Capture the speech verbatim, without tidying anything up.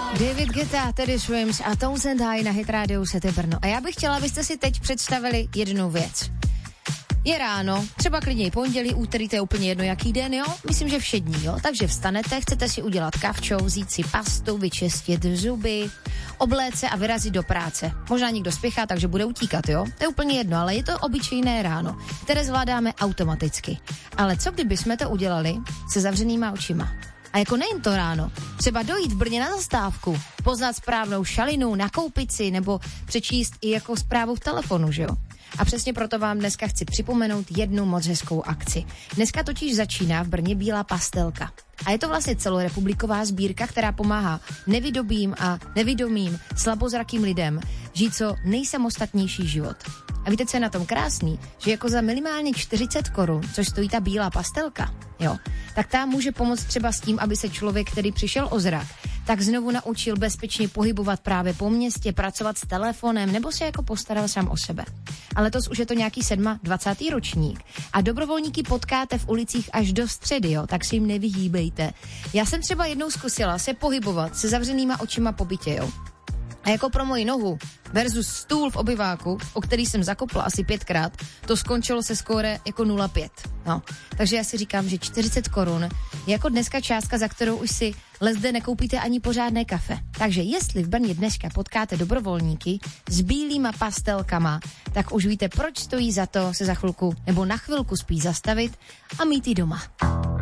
David Guetta, Teddy Swims a Townsend High na Hit Radio City Brno. A já bych chtěla, abyste si teď představili jednu věc. Je ráno, třeba klidně i pondělí, úterý, to je úplně jedno jaký den, jo? Myslím, že všední, jo? Takže vstanete, chcete si udělat kavčo, vzít si pastu, vyčistit zuby, obléct se a vyrazit do práce. Možná někdo spěchá, takže bude utíkat, jo? To je úplně jedno, ale je to obyčejné ráno, které zvládáme automaticky. Ale co kdyby jsme to udělali se zavřenýma očima? A jako nejen to ráno, třeba dojít v Brně na zastávku, poznat správnou šalinu, nakoupit si nebo přečíst i jako zprávu v telefonu, že jo? A přesně proto vám dneska chci připomenout jednu moc hezkou akci. Dneska totiž začíná v Brně Bílá pastelka. A je to vlastně celorepubliková sbírka, která pomáhá nevidomým a nevidomým slabozrakým lidem žít co nejsamostatnější život. A víte, co je na tom krásný? Že jako za minimálně čtyřicet korun, což stojí ta bílá pastelka, jo, tak ta může pomoct třeba s tím, aby se člověk, který přišel o zrak, tak znovu naučil bezpečně pohybovat právě po městě, pracovat s telefonem nebo se jako postaral sám o sebe. A letos už je to nějaký dvacátý sedmý ročník a dobrovolníky potkáte v ulicích až do středy, jo, tak si jim nevyhýbejte. Já jsem třeba jednou zkusila se pohybovat se zavřenýma očima po bytě, jo. A jako pro moji nohu versus stůl v obyváku, o který jsem zakopla asi pětkrát, to skončilo se skóre jako nula pět. No. Takže já si říkám, že čtyřicet korun je jako dneska částka, za kterou už si lezde nekoupíte ani pořádné kafe. Takže jestli v Brně dneska potkáte dobrovolníky s bílýma pastelkama, tak už víte, proč stojí za to se za chvilku nebo na chvilku spíš zastavit a mít ji doma.